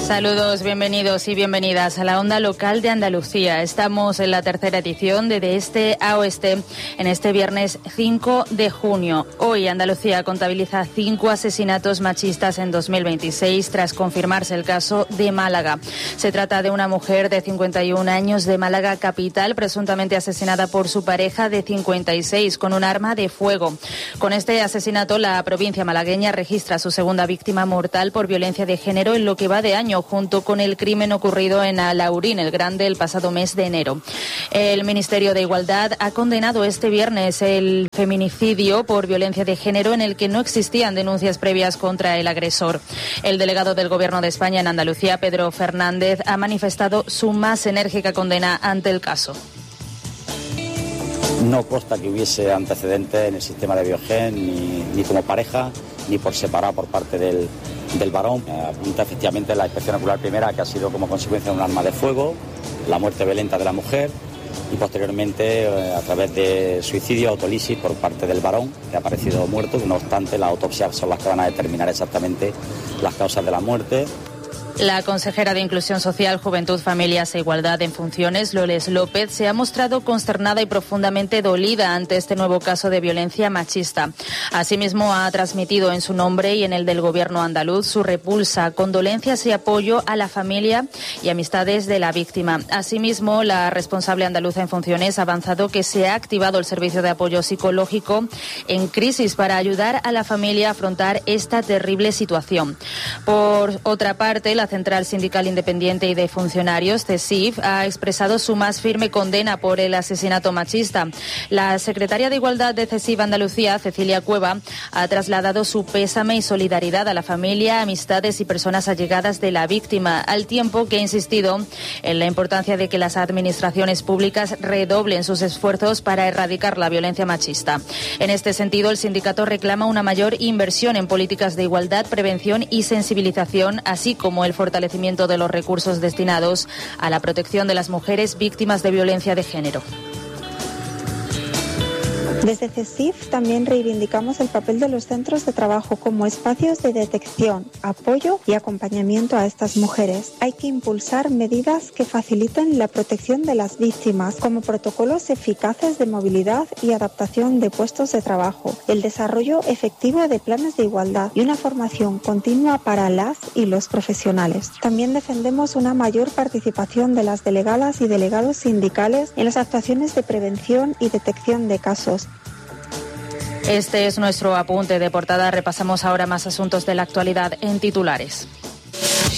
Saludos, bienvenidos y bienvenidas a la Onda Local de Andalucía. Estamos en la tercera edición de Este a Oeste en este viernes 5 de junio. Hoy Andalucía contabiliza 5 asesinatos machistas en 2026 tras confirmarse el caso de Málaga. Se trata de una mujer de 51 años de Málaga capital, presuntamente asesinada por su pareja de 56 con un arma de fuego. Con este asesinato, la provincia malagueña registra su segunda víctima mortal por violencia de género en lo que va de año, junto con el crimen ocurrido en Alaurín el Grande el pasado mes de enero. El Ministerio de Igualdad ha condenado este viernes el feminicidio por violencia de género en el que no existían denuncias previas contra el agresor. El delegado del Gobierno de España en Andalucía, Pedro Fernández, ha manifestado su más enérgica condena ante el caso. No consta que hubiese antecedentes en el sistema de Biogen, ni como pareja, ni por separado por parte del varón. Apunta efectivamente la inspección ocular primera, que ha sido como consecuencia de un arma de fuego, la muerte violenta de la mujer y posteriormente a través de suicidio, autolisis por parte del varón, que ha aparecido muerto. No obstante, las autopsias son las que van a determinar exactamente las causas de la muerte. La consejera de Inclusión Social, Juventud, Familias e Igualdad en Funciones, Loles López, se ha mostrado consternada y profundamente dolida ante este nuevo caso de violencia machista. Asimismo, ha transmitido en su nombre y en el del Gobierno andaluz su repulsa, condolencias y apoyo a la familia y amistades de la víctima. Asimismo, la responsable andaluza en Funciones ha avanzado que se ha activado el servicio de apoyo psicológico en crisis para ayudar a la familia a afrontar esta terrible situación. Por otra parte, la Central Sindical Independiente y de Funcionarios, CESIF, ha expresado su más firme condena por el asesinato machista. La secretaria de Igualdad de CESIF Andalucía, Cecilia Cueva, ha trasladado su pésame y solidaridad a la familia, amistades y personas allegadas de la víctima, al tiempo que ha insistido en la importancia de que las administraciones públicas redoblen sus esfuerzos para erradicar la violencia machista. En este sentido, el sindicato reclama una mayor inversión en políticas de igualdad, prevención y sensibilización, así como el fortalecimiento de los recursos destinados a la protección de las mujeres víctimas de violencia de género. Desde CESIF también reivindicamos el papel de los centros de trabajo como espacios de detección, apoyo y acompañamiento a estas mujeres. Hay que impulsar medidas que faciliten la protección de las víctimas, como protocolos eficaces de movilidad y adaptación de puestos de trabajo, el desarrollo efectivo de planes de igualdad y una formación continua para las y los profesionales. También defendemos una mayor participación de las delegadas y delegados sindicales en las actuaciones de prevención y detección de casos. Este es nuestro apunte de portada. Repasamos ahora más asuntos de la actualidad en titulares.